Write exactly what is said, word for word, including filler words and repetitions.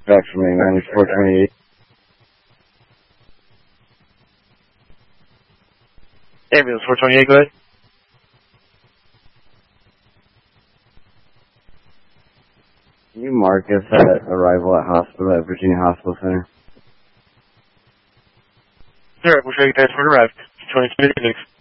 back from me, ninety-four twenty-eight. Ambulance four twenty-eight, go ahead. Can you mark us at arrival at hospital at Virginia Hospital Center? Sure, we'll show you transport arrived. twenty-two minutes.